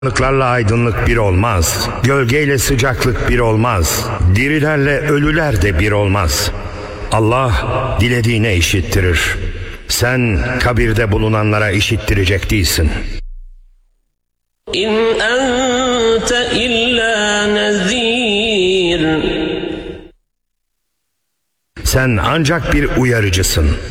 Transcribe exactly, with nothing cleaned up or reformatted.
Karanlıklarla aydınlık bir olmaz. Gölgeyle sıcaklık bir olmaz. Dirilerle ölüler de bir olmaz. Allah dilediğine işittirir. Sen kabirde bulunanlara işittirecek değilsin. İn ente illa nezir. Sen ancak bir uyarıcısın.